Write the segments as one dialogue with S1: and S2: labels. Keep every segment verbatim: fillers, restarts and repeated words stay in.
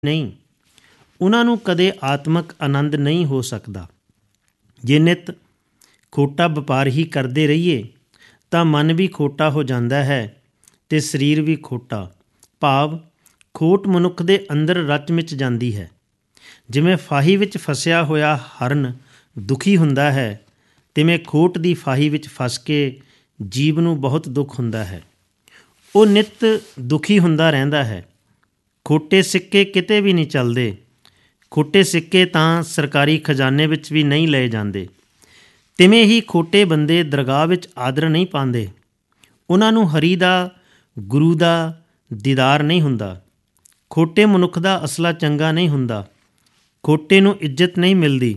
S1: ਨਹੀਂ, ਉਹਨਾਂ ਨੂੰ ਕਦੇ ਆਤਮਕ ਆਨੰਦ ਨਹੀਂ ਹੋ ਸਕਦਾ। ਜੇ ਨਿੱਤ ਖੋਟਾ ਵਪਾਰ ਹੀ ਕਰਦੇ ਰਹੀਏ ਤਾਂ ਮਨ ਵੀ ਖੋਟਾ ਹੋ ਜਾਂਦਾ ਹੈ ਅਤੇ ਸਰੀਰ ਵੀ ਖੋਟਾ, ਭਾਵ ਖੋਟ ਮਨੁੱਖ ਦੇ ਅੰਦਰ ਰਚ ਮਿਚ ਜਾਂਦੀ ਹੈ। ਜਿਵੇਂ ਫਾਹੀ ਵਿੱਚ ਫਸਿਆ ਹੋਇਆ ਹਰਨ ਦੁਖੀ ਹੁੰਦਾ ਹੈ, ਤਿਵੇਂ ਖੋਟ ਦੀ ਫਾਹੀ ਵਿੱਚ ਫਸ ਕੇ ਜੀਵ ਨੂੰ ਬਹੁਤ ਦੁੱਖ ਹੁੰਦਾ ਹੈ। ਉਹ ਨਿੱਤ ਦੁਖੀ ਹੁੰਦਾ ਰਹਿੰਦਾ ਹੈ। ਖੋਟੇ ਸਿੱਕੇ ਕਿਤੇ ਵੀ ਨਹੀਂ ਚੱਲਦੇ। ਖੋਟੇ ਸਿੱਕੇ ਤਾਂ ਸਰਕਾਰੀ ਖਜ਼ਾਨੇ ਵਿੱਚ ਵੀ ਨਹੀਂ ਲਏ ਜਾਂਦੇ। ਤਿਵੇਂ ਹੀ ਖੋਟੇ ਬੰਦੇ ਦਰਗਾਹ ਵਿੱਚ ਆਦਰ ਨਹੀਂ ਪਾਉਂਦੇ। ਉਹਨਾਂ ਨੂੰ ਹਰੀ ਦਾ, ਗੁਰੂ ਦਾ ਦੀਦਾਰ ਨਹੀਂ ਹੁੰਦਾ। ਖੋਟੇ ਮਨੁੱਖ ਦਾ ਅਸਲਾ ਚੰਗਾ ਨਹੀਂ ਹੁੰਦਾ। ਖੋਟੇ ਨੂੰ ਇੱਜ਼ਤ ਨਹੀਂ ਮਿਲਦੀ।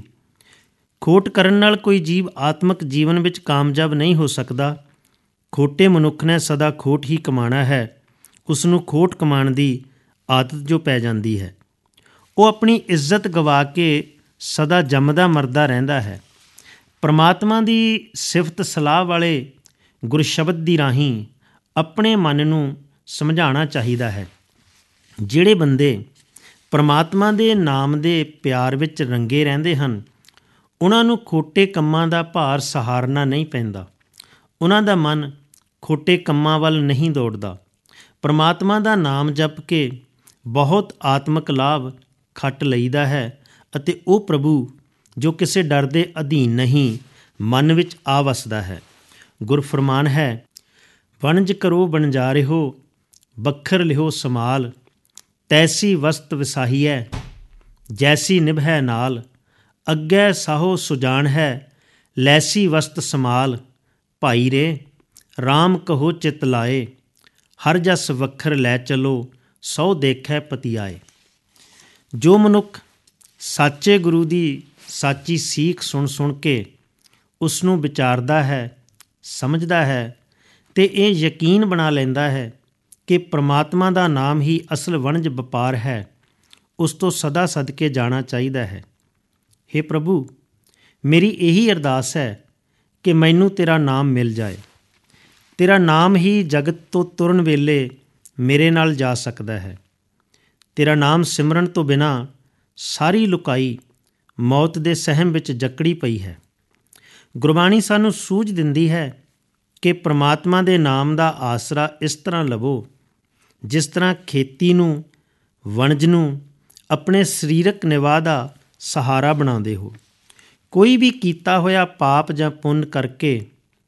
S1: ਖੋਟ ਕਰਨ ਨਾਲ ਕੋਈ ਜੀਵ ਆਤਮਕ ਜੀਵਨ ਵਿੱਚ ਕਾਮਯਾਬ ਨਹੀਂ ਹੋ ਸਕਦਾ। ਖੋਟੇ ਮਨੁੱਖ ਨੇ ਸਦਾ ਖੋਟ ਹੀ ਕਮਾਉਣਾ ਹੈ। ਉਸ ਨੂੰ ਖੋਟ ਕਮਾਉਣ ਦੀ ਆਦਤ ਜੋ ਪੈ ਜਾਂਦੀ ਹੈ, ਉਹ ਆਪਣੀ ਇੱਜ਼ਤ ਗਵਾ ਕੇ ਸਦਾ ਜੰਮਦਾ ਮਰਦਾ ਰਹਿੰਦਾ ਹੈ। ਪਰਮਾਤਮਾ ਦੀ ਸਿਫਤ ਸਲਾਹ ਵਾਲੇ ਗੁਰਸ਼ਬਦ ਦੀ ਰਾਹੀਂ ਆਪਣੇ ਮਨ ਨੂੰ ਸਮਝਾਉਣਾ ਚਾਹੀਦਾ ਹੈ। ਜਿਹੜੇ ਬੰਦੇ ਪਰਮਾਤਮਾ ਦੇ ਨਾਮ ਦੇ ਪਿਆਰ ਵਿੱਚ ਰੰਗੇ ਰਹਿੰਦੇ ਹਨ, ਉਹਨਾਂ ਨੂੰ ਖੋਟੇ ਕੰਮਾਂ ਦਾ ਭਾਰ ਸਹਾਰਨਾ ਨਹੀਂ ਪੈਂਦਾ। ਉਹਨਾਂ ਦਾ ਮਨ ਖੋਟੇ ਕੰਮਾਂ ਵੱਲ ਨਹੀਂ ਦੌੜਦਾ। ਪਰਮਾਤਮਾ ਦਾ ਨਾਮ ਜਪ ਕੇ ਬਹੁਤ ਆਤਮਕ ਲਾਭ ਖੱਟ ਲਈਦਾ ਹੈ ਅਤੇ ਉਹ ਪ੍ਰਭੂ ਜੋ ਕਿਸੇ ਡਰ ਦੇ ਅਧੀਨ ਨਹੀਂ, ਮਨ ਵਿੱਚ ਆ ਵਸਦਾ ਹੈ। ਗੁਰਫਰਮਾਨ ਹੈ, ਵਣਜ ਕਰੋ ਵਣਜਾਰਿਓ, ਬੱਖਰ ਲਿਓ ਸਮਾਲ, ਤੈਸੀ ਵਸਤ ਵਿਸਾਹੀਐ, ਜੈਸੀ ਨਿਭੈ ਨਾਲ, ਅੱਗੇ ਸਾਹੋ ਸੁਜਾਨ ਹੈ, ਲੈਸੀ ਵਸਤ ਸਮਾਲ, ਭਾਈ ਰੇ ਰਾਮ ਕਹੋ ਚਿਤ ਲਾਏ, ਹਰ ਜਸ ਵੱਖਰ ਲੈ ਚਲੋ, ਸੌ ਦੇਖੈ ਪਤੀਆਏ। ਜੋ ਮਨੁੱਖ ਸਾਚੇ ਗੁਰੂ ਦੀ ਸਾਚੀ ਸੀਖ ਸੁਣ ਸੁਣ ਕੇ ਉਸ ਨੂੰ ਵਿਚਾਰਦਾ ਹੈ, ਸਮਝਦਾ ਹੈ ਅਤੇ ਇਹ ਯਕੀਨ ਬਣਾ ਲੈਂਦਾ ਹੈ ਕਿ ਪ੍ਰਮਾਤਮਾ ਦਾ ਨਾਮ ਹੀ ਅਸਲ ਵਣਜ ਵਪਾਰ ਹੈ, ਉਸ ਤੋਂ ਸਦਾ ਸਦਕੇ ਜਾਣਾ ਚਾਹੀਦਾ ਹੈ। ਹੇ ਪ੍ਰਭੂ, ਮੇਰੀ ਇਹੀ ਅਰਦਾਸ ਹੈ ਕਿ ਮੈਨੂੰ ਤੇਰਾ ਨਾਮ ਮਿਲ ਜਾਏ। ਤੇਰਾ ਨਾਮ ਹੀ ਜਗਤ ਤੋਂ ਤੁਰਨ ਵੇਲੇ ਮੇਰੇ ਨਾਲ ਜਾ ਸਕਦਾ ਹੈ। ਤੇਰਾ ਨਾਮ ਸਿਮਰਨ ਤੋਂ ਬਿਨਾਂ ਸਾਰੀ ਲੁਕਾਈ ਮੌਤ ਦੇ ਸਹਿਮ ਵਿੱਚ ਜਕੜੀ ਪਈ ਹੈ। ਗੁਰਬਾਣੀ ਸਾਨੂੰ ਸੂਝ ਦਿੰਦੀ ਹੈ ਕਿ ਪ੍ਰਮਾਤਮਾ ਦੇ ਨਾਮ ਦਾ ਆਸਰਾ ਇਸ ਤਰ੍ਹਾਂ ਲਵੋ ਜਿਸ ਤਰ੍ਹਾਂ ਖੇਤੀ ਨੂੰ, ਵਣਜ ਨੂੰ ਆਪਣੇ ਸਰੀਰਕ ਨਿਵਾਹ ਦਾ ਸਹਾਰਾ ਬਣਾਉਂਦੇ ਹੋ। ਕੋਈ ਵੀ ਕੀਤਾ ਹੋਇਆ ਪਾਪ ਜਾਂ ਪੁੰਨ ਕਰਕੇ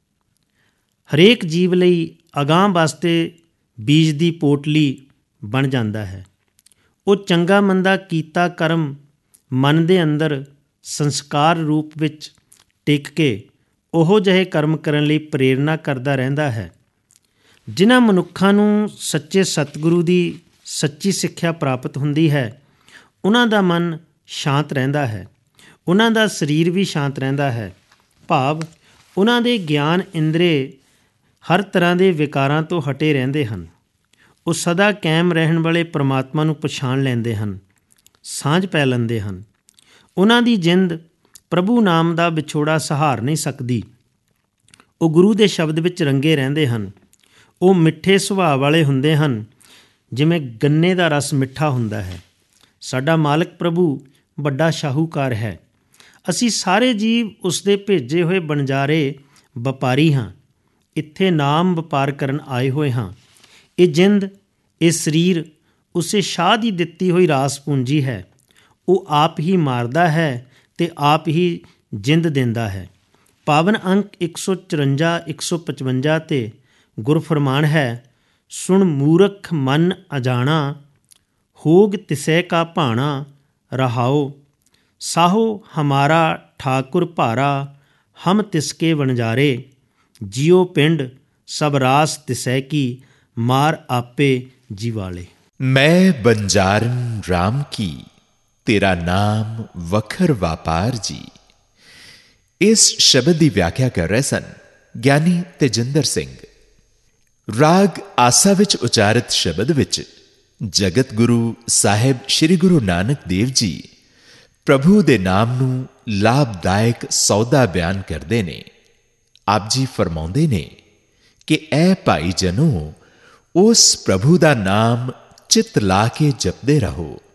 S1: ਹਰੇਕ ਜੀਵ ਲਈ ਅਗਾਂਹ ਵਾਸਤੇ ਬੀਜ ਦੀ ਪੋਟਲੀ ਬਣ ਜਾਂਦਾ ਹੈ। ਉਹ ਚੰਗਾ ਮੰਦਾ ਕੀਤਾ ਕਰਮ ਮਨ ਦੇ ਅੰਦਰ ਸੰਸਕਾਰ ਰੂਪ ਵਿੱਚ ਟਿਕ ਕੇ ਉਹੋ ਜਿਹੇ ਕਰਮ ਕਰਨ ਲਈ ਪ੍ਰੇਰਨਾ ਕਰਦਾ ਰਹਿੰਦਾ ਹੈ। ਜਿਨ੍ਹਾਂ ਮਨੁੱਖਾਂ ਨੂੰ ਸੱਚੇ ਸਤਿਗੁਰੂ ਦੀ ਸੱਚੀ ਸਿੱਖਿਆ ਪ੍ਰਾਪਤ ਹੁੰਦੀ ਹੈ, ਉਹਨਾਂ ਦਾ ਮਨ ਸ਼ਾਂਤ ਰਹਿੰਦਾ ਹੈ। ਉਹਨਾਂ ਦਾ ਸਰੀਰ ਵੀ ਸ਼ਾਂਤ ਰਹਿੰਦਾ ਹੈ, ਭਾਵ ਉਹਨਾਂ ਦੇ ਗਿਆਨ ਇੰਦਰੇ ਹਰ ਤਰ੍ਹਾਂ ਦੇ ਵਿਕਾਰਾਂ ਤੋਂ ਹਟੇ ਰਹਿੰਦੇ ਹਨ। ਉਹ ਸਦਾ ਕਾਇਮ ਰਹਿਣ ਵਾਲੇ ਪਰਮਾਤਮਾ ਨੂੰ ਪਛਾਣ ਲੈਂਦੇ ਹਨ, ਸਾਂਝ ਪੈ ਲੈਂਦੇ ਹਨ। ਉਹਨਾਂ ਦੀ ਜਿੰਦ ਪ੍ਰਭੂ ਨਾਮ ਦਾ ਵਿਛੋੜਾ ਸਹਾਰ ਨਹੀਂ ਸਕਦੀ। ਉਹ ਗੁਰੂ ਦੇ ਸ਼ਬਦ ਵਿੱਚ ਰੰਗੇ ਰਹਿੰਦੇ ਹਨ। ਉਹ ਮਿੱਠੇ ਸੁਭਾਅ ਵਾਲੇ ਹੁੰਦੇ ਹਨ, ਜਿਵੇਂ ਗੰਨੇ ਦਾ ਰਸ ਮਿੱਠਾ ਹੁੰਦਾ ਹੈ। ਸਾਡਾ ਮਾਲਕ ਪ੍ਰਭੂ ਵੱਡਾ ਸ਼ਾਹੂਕਾਰ ਹੈ। ਅਸੀਂ ਸਾਰੇ ਜੀਵ ਉਸ ਦੇ ਭੇਜੇ ਹੋਏ ਵਣਜਾਰੇ ਵਪਾਰੀ ਹਾਂ। ਇੱਥੇ ਨਾਮ ਵਪਾਰ ਕਰਨ ਆਏ ਹੋਏ ਹਾਂ। ਇਹ ਜਿੰਦ, ਇਹ ਸਰੀਰ ਉਸੇ ਸ਼ਾਹ ਦੀ ਦਿੱਤੀ ਹੋਈ ਰਾਸ ਪੂੰਜੀ ਹੈ। ਉਹ ਆਪ ਹੀ ਮਾਰਦਾ ਹੈ ਅਤੇ ਆਪ ਹੀ ਜਿੰਦ ਦਿੰਦਾ ਹੈ। ਪਾਵਨ ਅੰਕ ਇੱਕ ਸੌ ਚੁਰੰਜਾ ਇੱਕ ਸੌ ਪਚਵੰਜਾ 'ਤੇ ਗੁਰਫਰਮਾਨ ਹੈ, ਸੁਣ ਮੂਰਖ ਮਨ ਅਜਾਣਾ, ਹੋਗ ਤਿਸੈ ਕਾ ਭਾਣਾ, ਰਹਾਓ ਸਾਹੋ ਹਮਾਰਾ ਠਾਕੁਰ ਭਾਰਾ, ਹਮ ਤਿਸਕੇ ਵਣਜਾਰੇ, ਜਿਉ ਪਿੰਡ ਸਭ ਰਾਸ ਤਿਸੈ ਕੀ, ਮਾਰ ਆਪੇ ਜੀਵਾਲੇ।
S2: ਮੈਂ ਬੰਜਾਰਨ ਰਾਮ ਕੀ, ਤੇਰਾ ਨਾਮ ਵਖਰ ਵਾਪਾਰ ਜੀ। ਇਸ ਸ਼ਬਦ ਦੀ ਵਿਆਖਿਆ ਕਰ ਰਹੇ ਸਨ ਗਿਆਨੀ ਤੇਜਿੰਦਰ ਸਿੰਘ। ਰਾਗ ਆਸਾ ਵਿੱਚ ਉਚਾਰਿਤ ਸ਼ਬਦ ਵਿੱਚ ਜਗਤ ਗੁਰੂ ਸਾਹਿਬ ਸ੍ਰੀ ਗੁਰੂ ਨਾਨਕ ਦੇਵ ਜੀ ਪ੍ਰਭੂ ਦੇ ਨਾਮ ਨੂੰ ਲਾਭਦਾਇਕ ਸੌਦਾ ਬਿਆਨ ਕਰਦੇ ਨੇ। ਆਪ ਜੀ ਫਰਮਾਉਂਦੇ ਨੇ ਕਿ ਐ ਭਾਈ ਜਨੋ, ਉਸ ਪ੍ਰਭੂ ਦਾ ਨਾਮ ਚਿੱਤ ਲਾ ਕੇ ਜਪਦੇ ਰਹੋ।